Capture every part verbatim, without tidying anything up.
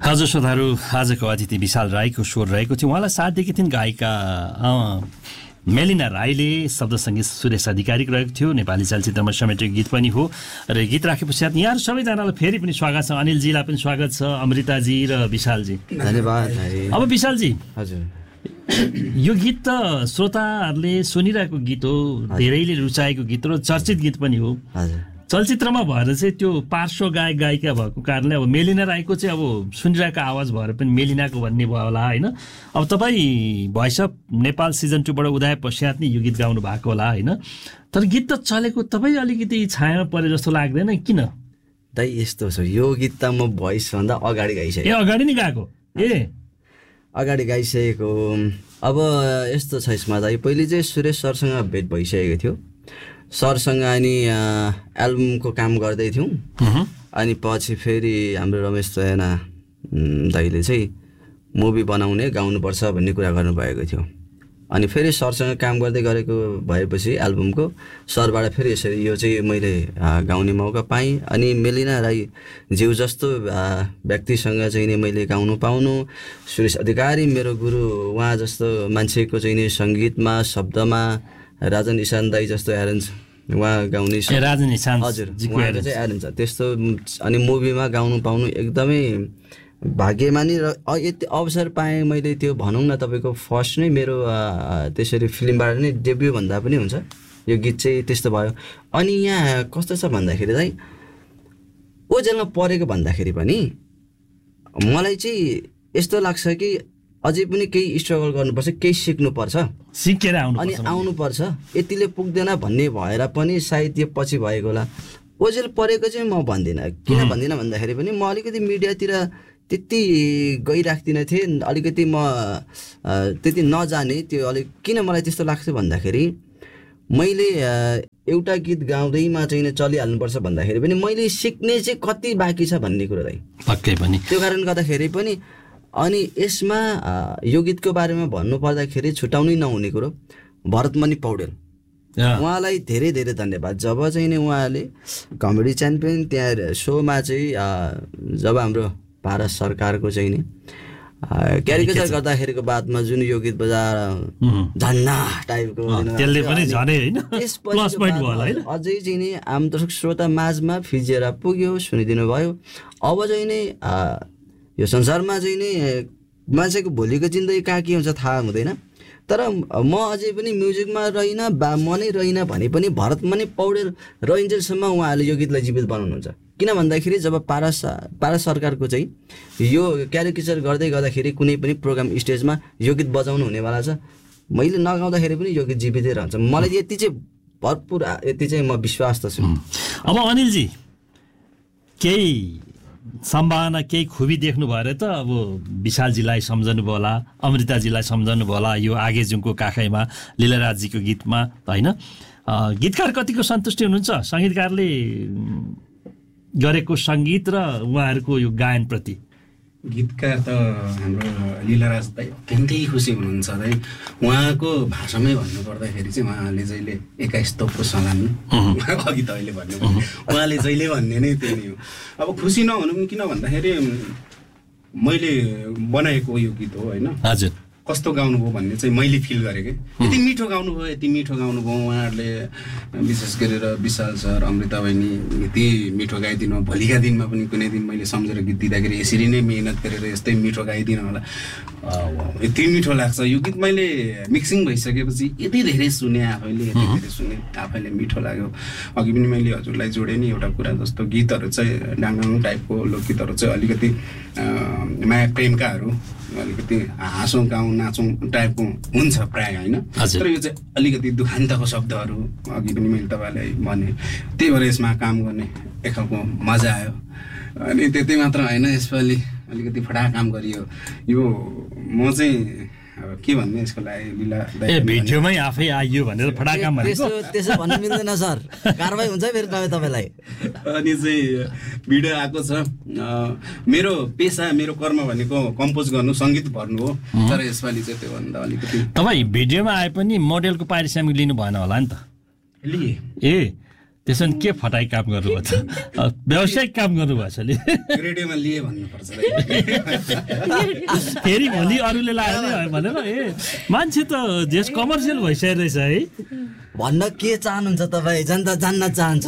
हजुर श्रोताहरू, आजको अतिथि विशाल राईको स्वर रहेको थियो। उहाँलाई साथ दिएकी थिइन् गायिका मेलिना राईले, शब्द सङ्गीत सुरेश अधिकारीको रहेको थियो। नेपाली चलचित्रमा समेटेको गीत पनि हो। र गीत राखे पश्चात यहाँहरू सबैजनालाई फेरि पनि स्वागत छ। अनिलजीलाई पनि स्वागत छ, अमृताजी र विशालजी धन्यवाद। अब विशालजी, हजुर, यो गीत त श्रोताहरूले सुनिरहेको गीत हो, धेरैले रुचाएको गीत र चर्चित गीत पनि हो। हजुर, चलचित्रमा भएर चाहिँ त्यो पार्श्व गायक गायिका भएको कारणले अब मेलिना राईको चाहिँ अब सुनिरहेको आवाज भएर पनि मेलिनाको भन्ने भयो होला होइन। अब तपाईँ भोइस अफ नेपाल सिजन टूबाट उदाय पश्चात नै यो गीत गाउनु भएको होला होइन। तर गीत त चलेको, तपाईँ अलिकति छायामा परे जस्तो लाग्दैन किन? दाइ यस्तो छ, यो गीत त म भोइसभन्दा अगाडि गाइसकेँ। ए अगाडि नै गाएको? ए अगाडि गाइसकेको। अब यस्तो छ यसमा दाइ, पहिले चाहिँ सुरेश सरसँग भेट भइसकेको थियो। सरसँग अनि एल्बमको काम गर्दै थियौँ। अनि पछि फेरि हाम्रो रमेश चयना दाइले चाहिँ मुभी बनाउने, गाउनुपर्छ भन्ने कुरा गर्नुभएको थियो। अनि फेरि सरसँग काम गर्दै गरेको भएपछि एल्बमको सरबाट फेरि यसरी यो चाहिँ मैले गाउने मौका पाएँ। अनि मेलिना राई ज्यू जस्तो व्यक्तिसँग चाहिँ नि मैले गाउनु पाउनु, सुरेश अधिकारी मेरो गुरु, उहाँ जस्तो मान्छेको चाहिँ नि सङ्गीतमा, शब्दमा, राजन इसान दाई जस्तो एरेन्ज उहाँ गाउने, राजन इसान हजुर उहाँको चाहिँ एरेन्ज त्यस्तो। अनि मुभीमा गाउनु पाउनु एकदमै भाग्यमानी। र यति अवसर पाएँ मैले, त्यो भनौँ न तपाईँको फर्स्ट नै मेरो त्यसरी फिल्मबाट नै डेब्यू भन्दा पनि हुन्छ यो गीत चाहिँ, त्यस्तो भयो। अनि यहाँ कस्तो छ भन्दाखेरि चाहिँ ओजेलमा परेको भन्दाखेरि पनि मलाई चाहिँ यस्तो लाग्छ कि अझै पनि केही स्ट्रगल गर्नुपर्छ, केही सिक्नुपर्छ, सिकेर आउनु अनि आउनुपर्छ। यतिले पुग्दैन भन्ने भएर पनि सायद यो पछि भएको होला। ओजेल परेको चाहिँ म भन्दिनँ। किन भन्दिनँ भन्दाखेरि पनि म अलिकति मिडियातिर त्यति गइराख्दिनँ थिएँ, अलिकति म त्यति नजाने त्यो। अलिक किन मलाई त्यस्तो लाग्छ भन्दाखेरि मैले एउटा गीत गाउँदैमा चाहिँ चलिहाल्नुपर्छ भन्दाखेरि पनि मैले सिक्ने चाहिँ कति बाँकी छ भन्ने कुरो चाहिँ पक्कै पनि। त्यो कारणले गर्दाखेरि पनि अनि यसमा यो गीतको बारेमा भन्नु पर्दाखेरि छुटाउनै नहुने कुरो भरतमणि पौडेल, उहाँलाई धेरै धेरै धन्यवाद। जब चाहिँ नि उहाँले कमेडी च्याम्पियन त्यहाँ सोमा चाहिँ जब हाम्रो भारत सरकारको चाहिँ नि क्यारिकेचर गर्दाखेरिको बादमा जुन यो गीत बजाएर झन्ना टाइपको त्यसले पनि झनै हैन प्लस पोइन्ट भयो होला हैन। अझै चाहिँ नि आम दर्शक श्रोता माझमा फिजेर पुग्यो, सुनिदिनु भयो। अब चाहिँ नि यो संसारमा चाहिँ नि मान्छेको भोलिको जिन्दगी कहाँ के हुन्छ थाहा हुँदैन। तर म अझै पनि म्युजिकमा रहिनँ बा म नै रहिनँ भने पनि भरतमणि पौडेल रहिन्जेलसम्म उहाँले यो गीतलाई जीवित बनाउनुहुन्छ। किन भन्दाखेरि जब पारस भारत सरकारको चाहिँ यो क्यारिकेचर गर्दै गर्दाखेरि कुनै पनि प्रोग्राम स्टेजमा यो गीत बजाउनु हुनेवाला छ, मैले नगाउँदाखेरि पनि यो गीत जीवितै रहन्छ। मलाई यति चाहिँ भरपुर यति चाहिँ म विश्वास त छु। अब अनिलजी, केही सम्भावना, केही खुबी देख्नु भएर त अब विशालजीलाई सम्झनु भयो होला, अमृताजीलाई सम्झनु भयो होला यो आगेजुङको काखैमा लीलाराजजीको गीतमा होइन। गीतकार कतिको सन्तुष्टि हुनुहुन्छ सङ्गीतकारले गरेको सङ्गीत र उहाँहरूको यो गायनप्रति? गीतकार त हाम्रो लीलाराज दाइ अत्यन्तै खुसी हुनुहुन्छ दाइ। उहाँको भाषामै भन्नुपर्दाखेरि चाहिँ उहाँले जहिले एक्काइस तोपको सलामी, अघि त अहिले भन्नु उहाँले जहिले भन्ने नै त्यही नै हो। अब खुसी नहुनु किन भन्दाखेरि मैले बनाएको यो गीत हो होइन। हजुर, कस्तो गाउनुभयो भन्ने चाहिँ मैले फिल गरेँ कि यति मिठो गाउनुभयो, यति मिठो गाउनुभयो उहाँहरूले, विशेष गरेर विशाल सर, अमृता बहिनी यति मिठो गाइदिनु। भोलिका दिनमा पनि कुनै दिन मैले सम्झेर गीत दिँदाखेरि यसरी नै मेहनत गरेर यस्तै मिठो गाइदिनु होला, यति मिठो लाग्छ। यो गीत मैले मिक्सिङ भइसकेपछि यति धेरै सुने, आफैले यति धेरै सुने, आफैले मिठो लाग्यो। अघि पनि मैले हजुरलाई जोडेँ नि एउटा कुरा, जस्तो गीतहरू चाहिँ डाङडाङ टाइपको लोकगीतहरू चाहिँ अलिकति माया प्रेमकाहरू अलिकति हाँसौँ गाउँ नाचौँ टाइपको हुन्छ प्रायः होइन। तर यो चाहिँ अलिकति दुखान्तको शब्दहरू अघि पनि मैले तपाईँलाई भने, त्यही भएर यसमा काम गर्ने एक खालको मजा आयो। अनि त्यति मात्र होइन, यसपालि अलिकति फटाक काम गरियो। यो म चाहिँ अब के भन्ने यसको लागि लीला ए भिडियोमै आफै आइयो भनेर फटाक काम भनेको त्यसो भन्नु मिल्दैन सर, कारबाही हुन्छ फेरि तपाईँलाई। अनि चाहिँ भिडियो आएको छ। मेरो पेसा, मेरो कर्म भनेको कम्पोज गर्नु, सङ्गीत भर्नु हो। तर यसपालि चाहिँ त्योभन्दा अलिकति तपाईँ भिडियोमा आए पनि मोडेलको पारिश्रमिक लिनु भएन होला नि त? लिए ए त्यसो भने के फटाई काम गर्नुभयो त व्यावसायिक काम गर्नुभएछ नि रेडियोमा लिए भन्नुपर्छ फेरि भोलि अरूले लाग्यो भनेर ए मान्छे त जस कमर्सियल भइसकेको रहेछ है भन्न के चाहनुहुन्छ तपाईँ जनता जान्न चाहन्छ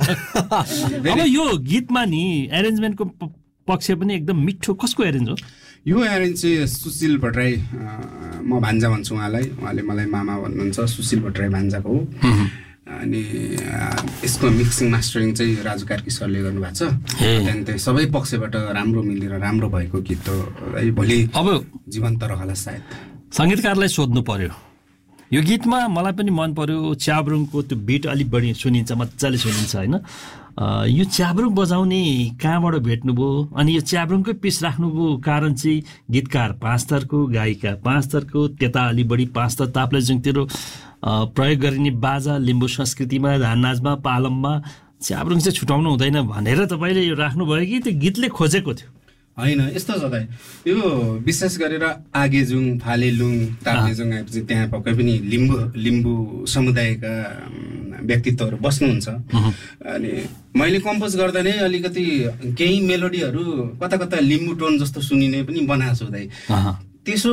अब यो गीतमा नि एरेन्जमेन्टको पक्ष पनि एकदम मिठो कसको एरेन्ज हो यो एरेन्ज चाहिँ सुशील भट्टराई म भान्जा भन्छु उहाँलाई उहाँले मलाई मामा भन्नुहुन्छ सुशील भट्टराई भान्जाको हो अनि यसको मिक्सिङ मास्टरिङ चाहिँ राजु कार्की सरले गर्नुभएको छ त्यहाँदेखि सबै पक्षबाट राम्रो मिलेर राम्रो भएको गीत हो है भोलि अब जीवन्त रहला सायद सङ्गीतकारलाई सोध्नु पर्यो यो गीतमा मलाई पनि मन पर्यो च्याब्रुङको त्यो बिट अलिक बढी सुनिन्छ मजाले सुनिन्छ होइन यो च्याब्रुङ बजाउने कहाँबाट भेट्नुभयो अनि यो च्याब्रुङकै पिस राख्नुभयो कारण चाहिँ गीतकार पाँच थरको गायिका पाँच थरको त्यता अलिक बढी पाँच थर ताप्लेजुङतिर प्रयोग गरिने बाजा लिम्बू संस्कृतिमा धान नाचमा पालममा च्याब्रुङ चाहिँ छुटाउनु हुँदैन भनेर तपाईँले यो राख्नुभयो कि त्यो गीतले खोजेको थियो होइन यस्तो छ त यो विशेष गरेर आगेजुङ फालेलुङ ताप्लेजुङ आएपछि त्यहाँ पक्कै पनि लिम्बू लिम्बू समुदायका व्यक्तित्वहरू बस्नुहुन्छ अनि मैले कम्पोज गर्दा नै अलिकति केही मेलोडीहरू कता कता लिम्बू टोन जस्तो सुनिने पनि बनाएको छु दाइ त्यसो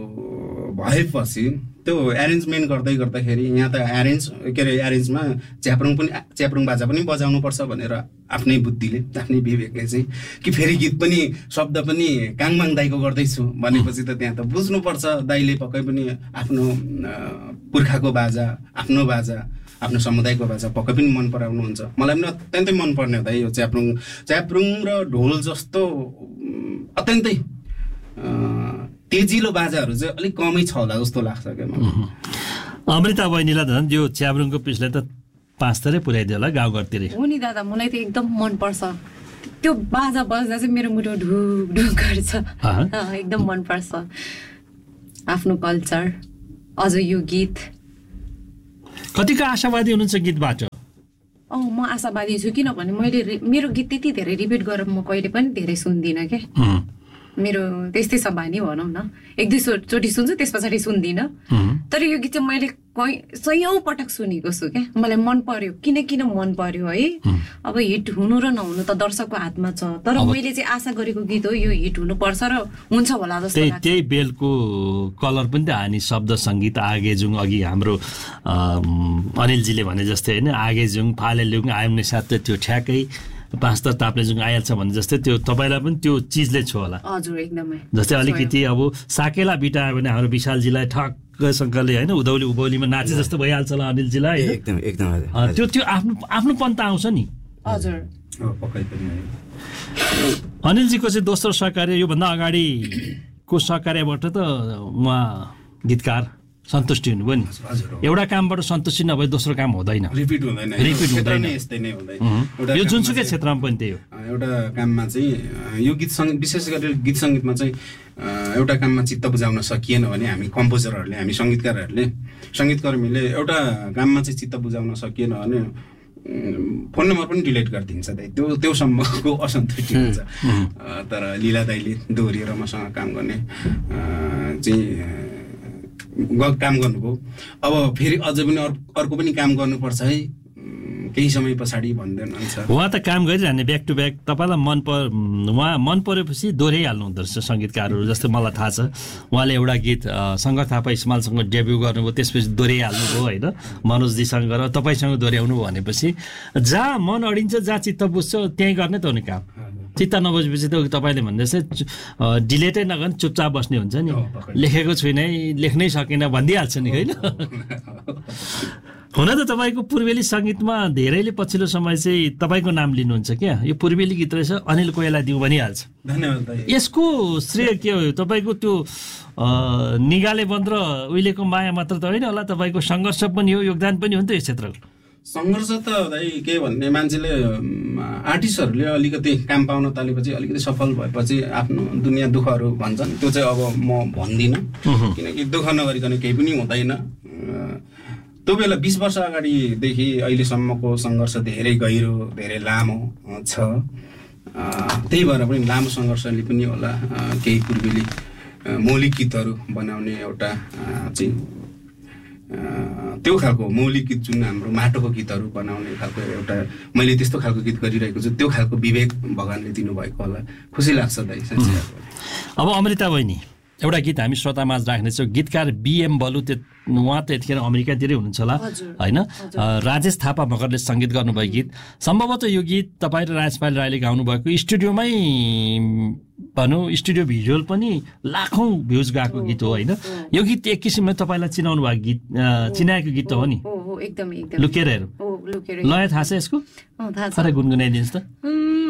भएपछि त्यो एरेन्जमेन्ट गर्दै गर्दाखेरि यहाँ त एरेन्ज के अरे एरेन्जमा च्याप्रुङ पनि च्याप्रुङ बाजा पनि बजाउनुपर्छ भनेर आफ्नै बुद्धिले आफ्नै विवेकले चाहिँ कि फेरि गीत पनि शब्द पनि काङमाङ दाईको गर्दैछु भनेपछि त त्यहाँ त बुझ्नुपर्छ दाईले पक्कै पनि आफ्नो पुर्खाको बाजा आफ्नो बाजा आफ्नो समुदायको बाजा पक्कै पनि मन पराउनुहुन्छ मलाई पनि अत्यन्तै मनपर्ने हो दाई यो च्याप्रुङ च्याप्रुङ र ढोल जस्तो अत्यन्तै तेजिलो बाजाहरू चाहिँ अलिक कमै छ होला जस्तो लाग्छ क्या मलाई अमृता बहिनीलाई झन् यो च्याब्रुङको पिसले त पाँच थरै पुर्याइदियो होला गाउँघरतिर हो नि दादा मलाई त एकदम मनपर्छ त्यो बाजा बज्दा चाहिँ मेरो मुटु ढुक ढुक गर्छ एकदम मनपर्छ आफ्नो कल्चर अझ यो गीत कतिको आशावादी हुनुहुन्छ गीतबाट अँ म आशावादी छु किनभने मैले मेरो गीत त्यति धेरै रिपिट गरेर म कहिले पनि धेरै सुन्दिनँ क्या मेरो त्यस्तै छ बानी भनौँ न एक दुई चोटि सुन्छु त्यस पछाडि सुन्दिनँ तर यो गीत चाहिँ मैले कहीँ सयौँ पटक सुनेको छु क्या मलाई मन पर्यो किन किन मन पर्यो है अब हिट हुनु र नहुनु त दर्शकको हातमा छ तर मैले चाहिँ आशा गरेको गीत हो यो हिट हुनुपर्छ र हुन्छ होला जस्तो लाग्छ त्यही बेलको कलर पनि त हानी शब्द सङ्गीत आगेजुङ अघि हाम्रो अनिलजीले भने जस्तै होइन आगेजुङ फालेलुङ आयमने साथ त्यो ठ्याक्कै पाँच त ताप्लेजुङ आइहाल्छ भने जस्तै त्यो तपाईँलाई पनि त्यो चिजले छ होला हजुर एकदमै जस्तै अलिकति अब साकेला बिटायो भने हाम्रो विशालजीलाई ठक्कसँगले होइन उधौली उभौलीमा नाचे जस्तो भइहाल्छ होला अनिलजीलाई एकदम एकदम त्यो त्यो आफ्नो आफ्नो पन्त आउँछ नि हजुर अनिलजीको चाहिँ दोस्रो सहकार्य योभन्दा अगाडिको सहकार्यबाट त उहाँ गीतकार सन्तुष्टि हुनुभयो नि एउटा कामबाट सन्तुष्टि नभए दोस्रो काम हुँदैन रिपिट हुँदैन रिपिट हुँदैन यस्तै नै हुँदैन यो जुनसुकै क्षेत्रमा पनि त्यही हो एउटा काममा चाहिँ यो गीत सङ्गीत विशेष गरेर गीत सङ्गीतमा चाहिँ एउटा काममा चित्त बुझाउन सकिएन भने हामी कम्पोजरहरूले हामी सङ्गीतकारहरूले सङ्गीतकर्मीले एउटा काममा चाहिँ चित्त बुझाउन सकिएन भने फोन नम्बर पनि डिलिट गरिदिन्छ दाइ त्यो त्यो सम्मको असन्तुष्टि हुन्छ तर लीला दाइले दोहोरिएर मसँग काम गर्ने चाहिँ काम गर्नुभयो अब फेरि अझ पनि अर्को पनि काम गर्नुपर्छ है केही समय पछाडि भन्दै उहाँ त काम गरिरहने ब्याक टु ब्याक तपाईँलाई मन पर उहाँ मन परेपछि दोहोऱ्याइहाल्नु हुँदो रहेछ सङ्गीतकारहरू जस्तै मलाई थाहा छ उहाँले एउटा गीत शङ्कर थापा इस्मालसँग डेब्यु गर्नुभयो त्यसपछि दोहोऱ्याइहाल्नुभयो होइन मनोजजीसँग र तपाईँसँग दोहोऱ्याउनु भनेपछि जहाँ मन अडिन्छ जहाँ चित्त बुझ्छ त्यहीँ गर्ने त हो नि काम चित्त नबुझेपछि त तपाईँले भन्दै चाहिँ डिलेटै नगर्ने चुपचाप बस्ने हुन्छ नि लेखेको छुइनँ लेख्नै सकिनँ भनिदिइहाल्छ नि होइन हुन त तपाईँको पूर्वेली सङ्गीतमा धेरैले पछिल्लो समय चाहिँ तपाईँको नाम लिनुहुन्छ क्या यो पूर्वेली गीत रहेछ अनिल कोइला दिउँ भनिहाल्छ धन्यवाद यसको श्रेय के हो तपाईँको त्यो निगाले बन्द र उहिलेको माया मात्र त होइन होला तपाईँको सङ्घर्ष पनि हो योगदान पनि हो नि त यो क्षेत्रको सङ्घर्ष त दाइ के भन्ने मान्छेले आर्टिस्टहरूले अलिकति काम पाउन थालेपछि अलिकति सफल भएपछि आफ्नो दुनियाँ दुःखहरू भन्छन् त्यो चाहिँ अब म भन्दिनँ किनकि दुःख नगरिकन केही पनि हुँदैन त्यो बेला बिस वर्ष अगाडिदेखि अहिलेसम्मको सङ्घर्ष धेरै गहिरो धेरै लामो छ त्यही भएर पनि लामो सङ्घर्षले पनि होला केही पूर्वेली मौलिक गीतहरू बनाउने एउटा चाहिँ त्यो खालको मौलिक गीत जुन हाम्रो माटोको गीतहरू बनाउने खालको एउटा मैले त्यस्तो खालको गीत गरिरहेको छु, त्यो खालको विवेक भगवान्ले दिनुभएको होला। खुसी लाग्छ दाइ साँच्चै। अब अमृता बहिनी एउटा गीत हामी श्रोतामाझ राख्नेछौँ। गीतकार बिएम बलु त्यो उहाँ त यतिखेर अमेरिकातिरै हुनुहुन्छ होला होइन। राजेश थापा मगरले सङ्गीत गर्नुभएको गीत, सम्भवतः यो गीत तपाईँ र राजपाल राईले गाउनुभएको स्टुडियोमै भनौँ, स्टुडियो भिजुअल पनि लाखौँ भ्युज गएको गीत हो होइन। यो गीत एक किसिमले तपाईँलाई चिनाउनु भएको गीत, चिनाएको गीत हो नि, एकदम एकदम लुकेर हेरौँ। लय थाहा छ यसको? थाहा छ। गुनगुनाइदिनुहोस् त।